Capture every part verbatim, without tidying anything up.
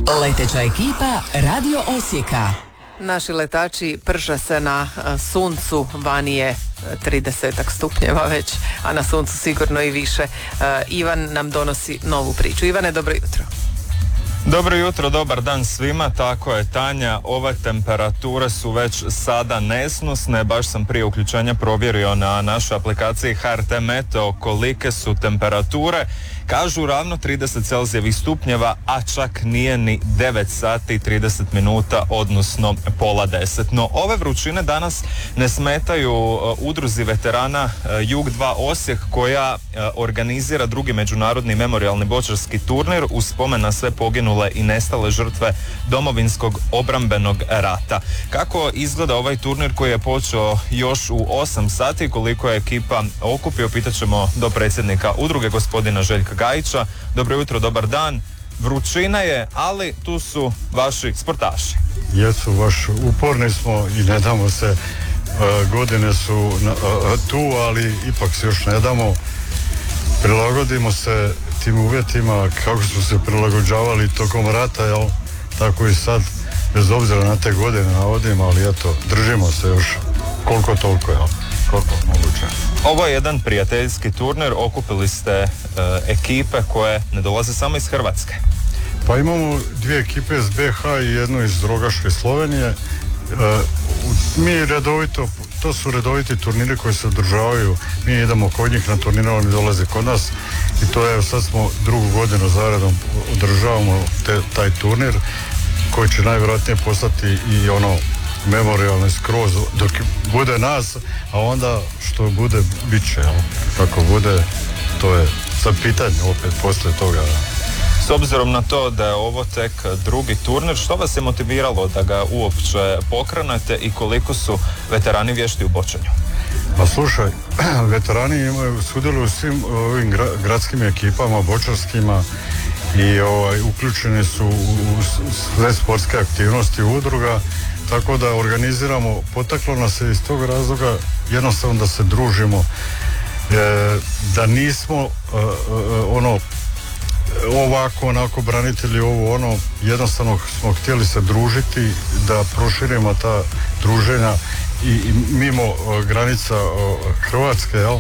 Leteća ekipa Radio Osijeka. Naši letači prže se na suncu, vani je trideset stupnjeva već, a na suncu sigurno i više. Ivan nam donosi novu priču. Ivane, dobro jutro. Dobro jutro, dobar dan svima, tako je Tanja, ove temperature su već sada nesnosne, baš sam prije uključenja provjerio na našoj aplikaciji H R T Meteo kolike su temperature, kažu ravno trideset celzijevih stupnjeva, a čak nije ni devet sati i trideset minuta, odnosno pola deset. No ove vrućine danas ne smetaju uh, udruzi veterana uh, Jug dva Osijek koja uh, organizira drugi međunarodni memorijalni bočarski turnir u spomen na sve poginule i nestale žrtve Domovinskog obrambenog rata. Kako izgleda ovaj turnir koji je počeo još u osam sati, koliko je ekipa okupio, pitat ćemo do predsjednika udruge gospodina Željka Gajića. Dobro jutro, dobar dan. Vrućina je, ali tu su vaši sportaši. Jesu, baš uporni smo i ne damo se, uh, godine su na, uh, tu, ali ipak se još ne damo. Prilagodimo se tim uvjetima kako su se prilagođavali tokom rata, jel? Tako i sad, bez obzira na te godine navodim, ali eto, držimo se još koliko toliko, jel? Koliko moguće. Ovo je jedan prijateljski turnir, okupili ste e, ekipe koje ne dolaze samo iz Hrvatske. Pa imamo dvije ekipe iz B H i jednu iz Rogaške Slovenije. E, mi redovito, to su redoviti turniri koji se održavaju, mi idemo kod njih na turnire, oni dolaze kod nas i to je, sad smo drugu godinu zaredom održavamo te, taj turnir koji će najvjerojatnije postati i ono memorijalni skroz dok bude nas, a onda što bude bit će, kako bude, to je sad pitanje opet poslije toga. S obzirom na to da je ovo tek drugi turnir, što vas je motiviralo da ga uopće pokrenete i koliko su veterani vješti u bočanju? Pa slušaj, veterani imaju, sudjeluju u svim ovim gra, gradskim ekipama, bočarskima i ovaj, uključeni su u sve sportske aktivnosti udruga, tako da organiziramo, potaklo nas se iz tog razloga jednostavno da se družimo, e, da nismo e, ono ovako, onako, branitelji, ovo, ono, jednostavno smo htjeli se družiti, da proširimo ta druženja i, i mimo o, granica o, Hrvatske, jel?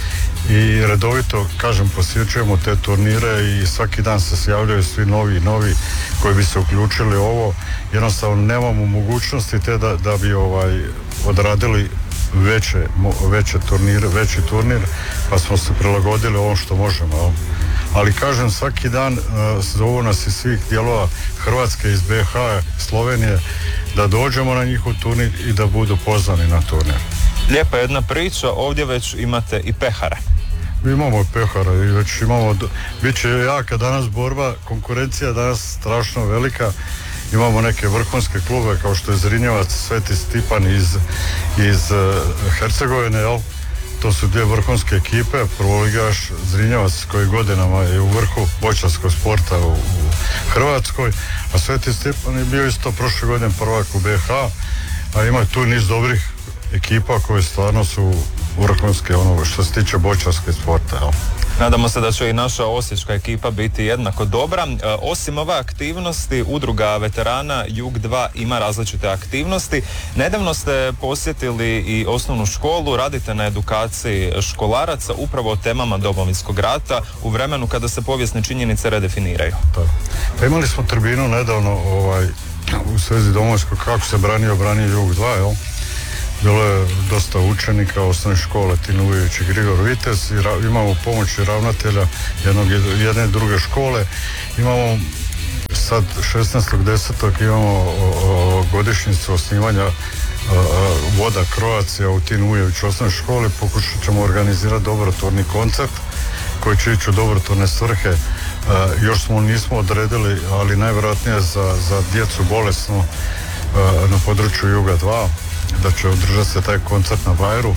I redovito, kažem, posjećujemo te turnire i svaki dan se javljaju svi novi i novi koji bi se uključili ovo. Jednostavno nemamo mogućnosti te da, da bi ovaj odradili veće, veće turnire, veći turnir, pa smo se prilagodili ovom što možemo, jel? Ali kažem, svaki dan uh, zovu nas iz svih dijelova Hrvatske, iz B H, Slovenije, da dođemo na njihov turnir i da budu pozvani na turnir. Lijepa jedna priča, ovdje već imate i pehare. Mi imamo pehara i već imamo, bit će jaka danas borba, konkurencija danas strašno velika. Imamo neke vrhunske klube kao što je Zrinjevac, Sveti Stipan iz, iz uh, Hercegovine, jel? To su dvije vrhunske ekipe, prvoligaš Zrinjevac koji godinama je u vrhu bočarskog sporta u, u Hrvatskoj, a Sveti Stipan je bio isto prošle godine prvak u B H, a ima tu niz dobrih ekipa koje stvarno su vrhunske ono što se tiče bočarske sporta. Jel? Nadamo se da će i naša osječka ekipa biti jednako dobra. E, osim ove aktivnosti, udruga veterana Jug dva ima različite aktivnosti. Nedavno ste posjetili i osnovnu školu, radite na edukaciji školaraca upravo o temama Domovinskog rata u vremenu kada se povijesne činjenice redefiniraju. Tako. Pa imali smo tribinu nedavno ovaj, u svezi Domovinskog, kako se branio, branio Jug dva, jel? Bilo je dosta učenika osnovne škole Tin Ujević i Grigor Vitez i ra, imamo pomoći ravnatelja jednog, jedne druge škole. Imamo sad šesnaestog desetog imamo o, o, godišnjicu osnivanja o, o, Voda Croatia u Tin Ujević osnovnoj školi. Pokušat ćemo organizirati dobrotvorni koncert koji će ići u dobrotvorne svrhe. E, još smo nismo odredili, ali najvjerojatnije za, za djecu bolesnu e, na području Juga dva, da će održati se taj koncert na Bajru.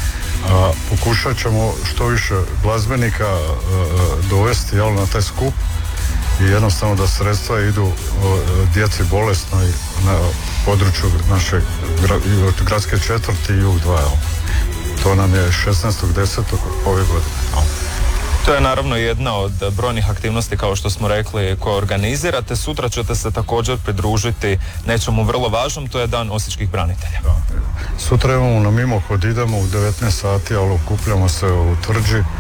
A, pokušat ćemo što više glazbenika a, a, dovesti, jel, na taj skup i jednostavno da sredstva idu a, djeci bolesnoj na području naše gra, gradske četvrti Jug dva. Jel. To nam je šesnaestog desetog ove godine. Jel. To je naravno jedna od brojnih aktivnosti, kao što smo rekli, koje organizirate. Sutra ćete se također pridružiti nečemu vrlo važnom, to je Dan osječkih branitelja. Sutra imamo na mimohod, idemo u devetnaest sati, ali okupljamo se u Tvrđi. E,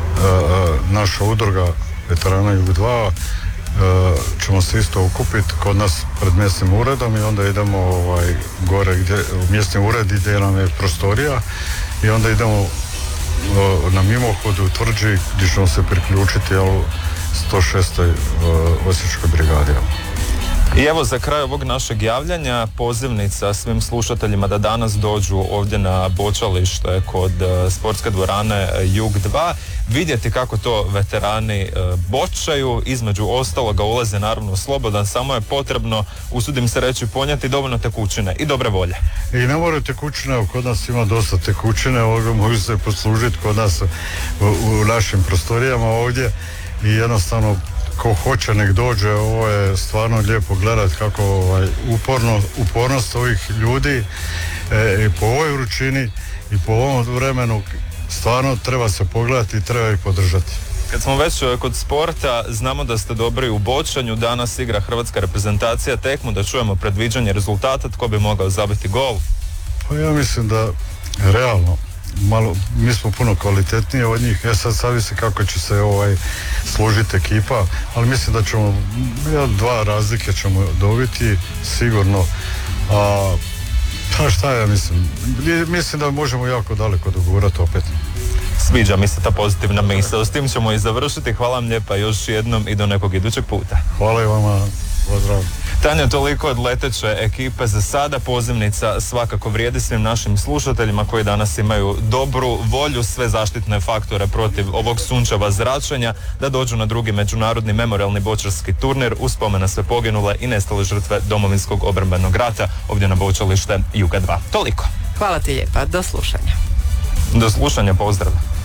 naša udruga veterana Jug dva e, ćemo se isto okupiti kod nas pred mjesnim uredom i onda idemo ovaj, gore gdje, u mjesni ured gdje nam je prostorija i onda idemo na mimohodu u Tvrđi gdje ćemo se priključiti jel, sto šestoj osječkoj brigadi. I evo za kraj ovog našeg javljanja pozivnica svim slušateljima da danas dođu ovdje na bočalište kod uh, sportske dvorane uh, Jug dva, vidjeti kako to veterani uh, bočaju, između ostaloga ulaze naravno slobodan, samo je potrebno, usudim se reći, ponijeti dovoljno tekućine i dobre volje. I ne moraju tekućine, kod nas ima dosta tekućine, ovoga mogu se poslužiti kod nas u, u našim prostorijama ovdje i jednostavno ko hoće nek dođe, ovo je stvarno lijepo gledati kako ovaj, uporno, upornost ovih ljudi e, i po ovoj vrućini i po ovom vremenu stvarno treba se pogledati i treba ih podržati. Kad smo već kod sporta, znamo da ste dobri u bočanju, danas igra hrvatska reprezentacija tekmu, da čujemo predviđanje rezultata, tko bi mogao zabiti gol? Pa ja mislim da realno malo, mi smo puno kvalitetniji od njih, ja sad zavisi kako će se ovaj složiti ekipa, ali mislim da ćemo, ja, dva razlike ćemo dobiti sigurno, a pa šta ja mislim, mislim da možemo jako daleko dogurati opet. Sviđa mi se ta pozitivna misla, s tim ćemo i završiti, hvala vam lijepa još jednom i do nekog idućeg puta. Hvala i vama, pozdrav. Tanja, toliko od leteće ekipe za sada. Pozivnica svakako vrijedi svim našim slušateljima koji danas imaju dobru volju, sve zaštitne faktore protiv ovog sunčeva zračenja, da dođu na drugi međunarodni memorijalni bočarski turnir u spomen na sve poginule i nestale žrtve Domovinskog obrambenog rata ovdje na bočalište Juga dva. Toliko. Hvala ti lijepa, do slušanja. Do slušanja, pozdrav.